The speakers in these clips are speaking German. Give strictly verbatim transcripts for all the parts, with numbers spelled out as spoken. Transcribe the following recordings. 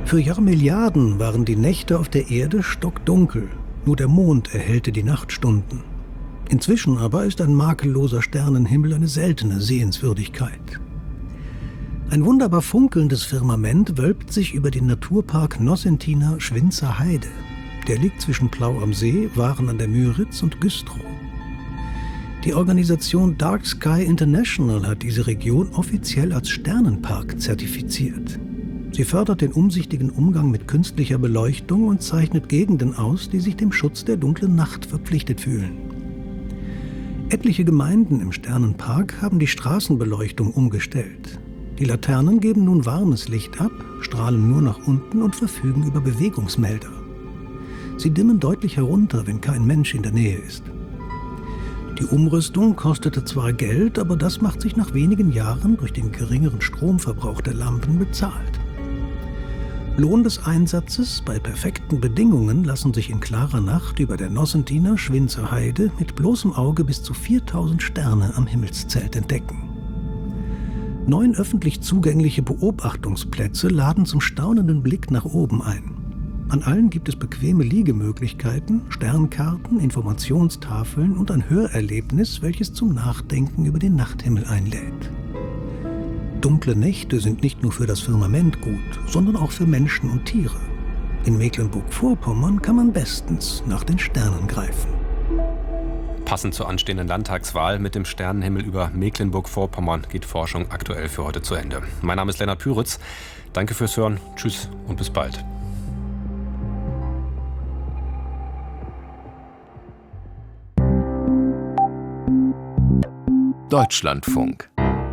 Für Jahrmilliarden waren die Nächte auf der Erde stockdunkel. Nur der Mond erhellte die Nachtstunden. Inzwischen aber ist ein makelloser Sternenhimmel eine seltene Sehenswürdigkeit. Ein wunderbar funkelndes Firmament wölbt sich über den Naturpark Nosentiner Schwinzer Heide. Der liegt zwischen Plau am See, Waren an der Müritz und Güstrow. Die Organisation Dark Sky International hat diese Region offiziell als Sternenpark zertifiziert. Sie fördert den umsichtigen Umgang mit künstlicher Beleuchtung und zeichnet Gegenden aus, die sich dem Schutz der dunklen Nacht verpflichtet fühlen. Etliche Gemeinden im Sternenpark haben die Straßenbeleuchtung umgestellt. Die Laternen geben nun warmes Licht ab, strahlen nur nach unten und verfügen über Bewegungsmelder. Sie dimmen deutlich herunter, wenn kein Mensch in der Nähe ist. Die Umrüstung kostete zwar Geld, aber das macht sich nach wenigen Jahren durch den geringeren Stromverbrauch der Lampen bezahlt. Lohn des Einsatzes bei perfekten Bedingungen lassen sich in klarer Nacht über der Nosentiner Schwinzer Heide mit bloßem Auge bis zu viertausend Sterne am Himmelszelt entdecken. Neun öffentlich zugängliche Beobachtungsplätze laden zum staunenden Blick nach oben ein. An allen gibt es bequeme Liegemöglichkeiten, Sternkarten, Informationstafeln und ein Hörerlebnis, welches zum Nachdenken über den Nachthimmel einlädt. Dunkle Nächte sind nicht nur für das Firmament gut, sondern auch für Menschen und Tiere. In Mecklenburg-Vorpommern kann man bestens nach den Sternen greifen. Passend zur anstehenden Landtagswahl mit dem Sternenhimmel über Mecklenburg-Vorpommern geht Forschung aktuell für heute zu Ende. Mein Name ist Lennart Püritz. Danke fürs Hören. Tschüss und bis bald. Deutschlandfunk.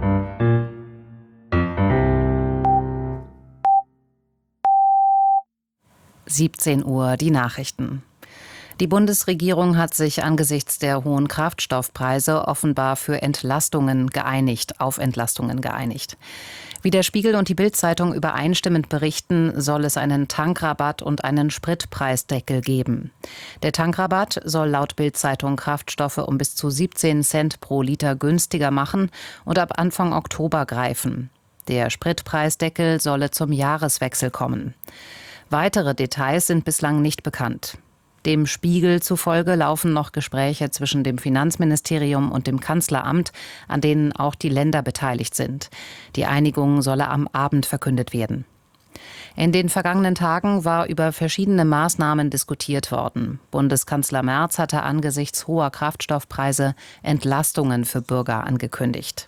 siebzehn Uhr, die Nachrichten. Die Bundesregierung hat sich angesichts der hohen Kraftstoffpreise offenbar für Entlastungen geeinigt, auf Entlastungen geeinigt. Wie der Spiegel und die Bild-Zeitung übereinstimmend berichten, soll es einen Tankrabatt und einen Spritpreisdeckel geben. Der Tankrabatt soll laut Bild-Zeitung Kraftstoffe um bis zu siebzehn Cent pro Liter günstiger machen und ab Anfang Oktober greifen. Der Spritpreisdeckel solle zum Jahreswechsel kommen. Weitere Details sind bislang nicht bekannt. Dem Spiegel zufolge laufen noch Gespräche zwischen dem Finanzministerium und dem Kanzleramt, an denen auch die Länder beteiligt sind. Die Einigung solle am Abend verkündet werden. In den vergangenen Tagen war über verschiedene Maßnahmen diskutiert worden. Bundeskanzler Merz hatte angesichts hoher Kraftstoffpreise Entlastungen für Bürger angekündigt.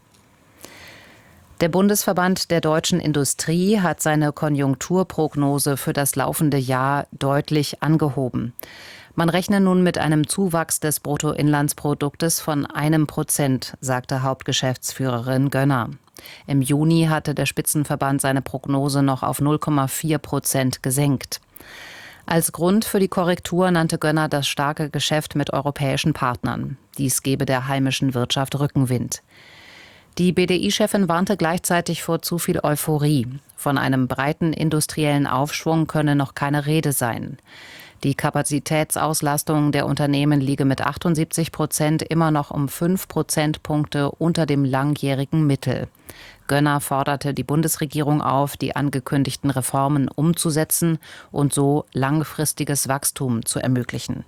Der Bundesverband der deutschen Industrie hat seine Konjunkturprognose für das laufende Jahr deutlich angehoben. Man rechne nun mit einem Zuwachs des Bruttoinlandsproduktes von einem Prozent, sagte Hauptgeschäftsführerin Gönner. Im Juni hatte der Spitzenverband seine Prognose noch auf null Komma vier Prozent gesenkt. Als Grund für die Korrektur nannte Gönner das starke Geschäft mit europäischen Partnern. Dies gebe der heimischen Wirtschaft Rückenwind. Die B D I-Chefin warnte gleichzeitig vor zu viel Euphorie. Von einem breiten industriellen Aufschwung könne noch keine Rede sein. Die Kapazitätsauslastung der Unternehmen liege mit achtundsiebzig Prozent immer noch um fünf Prozentpunkte unter dem langjährigen Mittel. Gönner forderte die Bundesregierung auf, die angekündigten Reformen umzusetzen und so langfristiges Wachstum zu ermöglichen.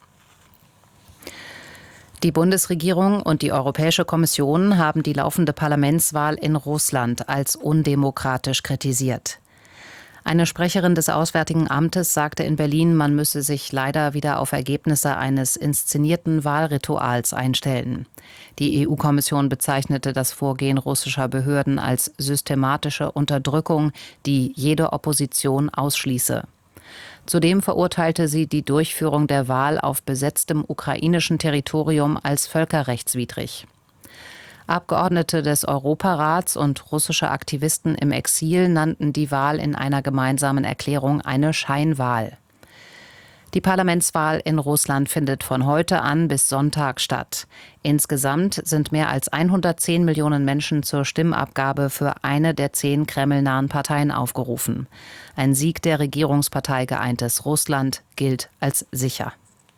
Die Bundesregierung und die Europäische Kommission haben die laufende Parlamentswahl in Russland als undemokratisch kritisiert. Eine Sprecherin des Auswärtigen Amtes sagte in Berlin, man müsse sich leider wieder auf Ergebnisse eines inszenierten Wahlrituals einstellen. Die E U-Kommission bezeichnete das Vorgehen russischer Behörden als systematische Unterdrückung, die jede Opposition ausschließe. Zudem verurteilte sie die Durchführung der Wahl auf besetztem ukrainischen Territorium als völkerrechtswidrig. Abgeordnete des Europarats und russische Aktivisten im Exil nannten die Wahl in einer gemeinsamen Erklärung eine Scheinwahl. Die Parlamentswahl in Russland findet von heute an bis Sonntag statt. Insgesamt sind mehr als hundertzehn Millionen Menschen zur Stimmabgabe für eine der zehn kremlnahen Parteien aufgerufen. Ein Sieg der Regierungspartei Geeintes Russland gilt als sicher.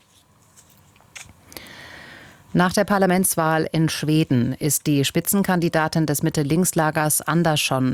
Nach der Parlamentswahl in Schweden ist die Spitzenkandidatin des Mitte-Links-Lagers Andersson